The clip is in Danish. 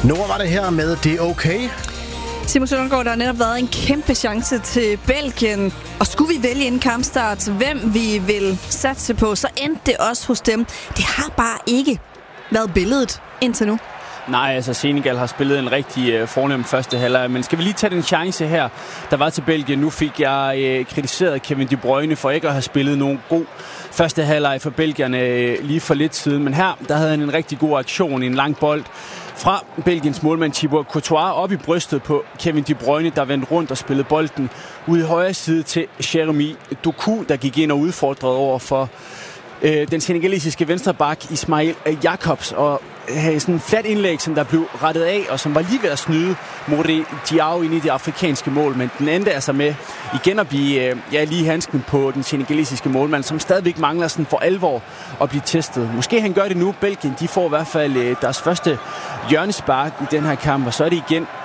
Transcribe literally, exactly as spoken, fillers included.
Nora var det her med Det Okay. Simon Søndergaard, der har netop været en kæmpe chance til Belgien. Og skulle vi vælge en kampstart, hvem vi vil satse på, så endte det også hos dem. Det har bare ikke været billedet indtil nu. Nej, altså Senegal har spillet en rigtig øh, fornem første halvleg, men skal vi lige tage den chance her, der var til Belgien. Nu fik jeg øh, kritiseret Kevin De Bruyne for ikke at have spillet nogen god første halvleg for belgierne øh, lige for lidt siden, men her, der havde han en rigtig god aktion, en lang bold fra Belgiens målmand Thibaut Courtois op i brystet på Kevin De Bruyne, der vendte rundt og spillede bolden ud i højre side til Jeremy Doku, der gik ind og udfordrede over for øh, den senegalesiske venstreback Ismail Jakobs, og havde sådan en flat indlæg, som der blev rettet af, og som var lige ved at snyde Mody Diaw ind i det afrikanske mål, men den endte altså med igen at blive øh, ja, lige handsken på den senegalesiske målmand, som stadigvæk mangler sådan for alvor at blive testet. Måske han gør det nu. Belgien, de får i hvert fald øh, deres første hjørnespark i den her kamp, og så er det igen